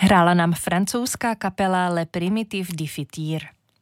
Hrála nám francouzská kapela Le Primitif di Fitir.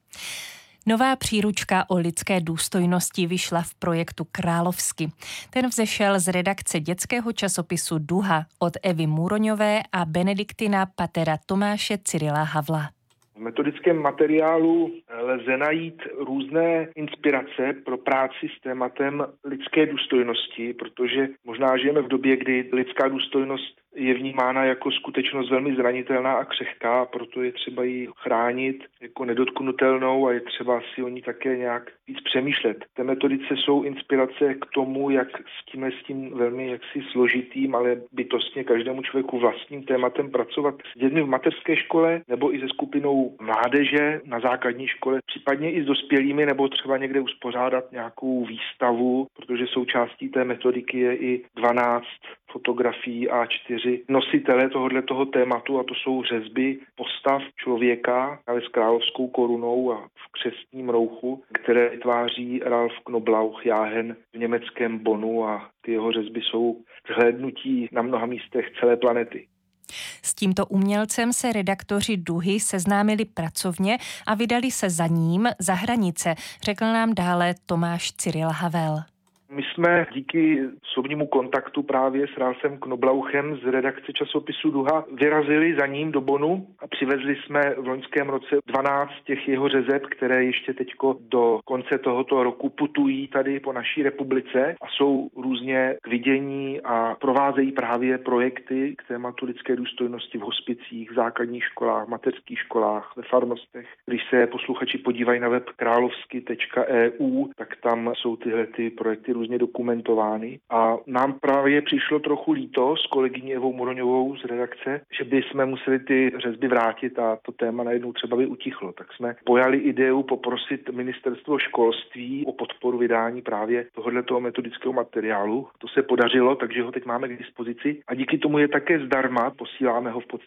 Nová příručka o lidské důstojnosti vyšla v projektu Královsky. Ten vzešel z redakce dětského časopisu Duha od Evy Můroňové a Benediktina Patera Tomáše Cyrila Havla. V metodickém materiálu lze najít různé inspirace pro práci s tématem lidské důstojnosti, protože možná žijeme v době, kdy lidská důstojnost je vnímána jako skutečnost velmi zranitelná a křehká, proto je třeba ji chránit jako nedotknutelnou a je třeba si o ní také nějak víc přemýšlet. V té metodice jsou inspirace k tomu, jak s tím velmi jaksi složitým, ale bytostně každému člověku vlastním tématem pracovat s dětmi v mateřské škole nebo i se skupinou mládeže na základní škole, případně i s dospělými nebo třeba někde uspořádat nějakou výstavu, protože součástí té metodiky je i 12 fotografií A4 nositele tohoto tématu, a to jsou řezby postav člověka ale s královskou korunou a v křestním rouchu, které vytváří Ralf Knoblauch Jáhen v německém Bonnu, a ty jeho řezby jsou zhlédnutí na mnoha místech celé planety. S tímto umělcem se redaktoři Duhy seznámili pracovně a vydali se za ním za hranice, řekl nám dále Tomáš Cyril Havel. My jsme díky osobnímu kontaktu právě s Ralfem Knoblauchem z redakce časopisu Duha vyrazili za ním do Bonnu a přivezli jsme v loňském roce 12 těch jeho řezeb, které ještě teďko do konce tohoto roku putují tady po naší republice a jsou různě k vidění a provázejí právě projekty k tématu lidské důstojnosti v hospicích, v základních školách, mateřských školách, ve farnostech. Když se posluchači podívají na web královsky.eu, tak tam jsou tyhle projekty různě dokumentovány. A nám právě přišlo trochu líto s kolegyní Evou Můroňovou z redakce, že by jsme museli ty řezby vrátit a to téma najednou třeba by utichlo. Tak jsme pojali ideu poprosit ministerstvo školství o podporu vydání právě tohoto metodického materiálu. To se podařilo, takže ho teď máme k dispozici a díky tomu je také zdarma. Posíláme ho v podstatě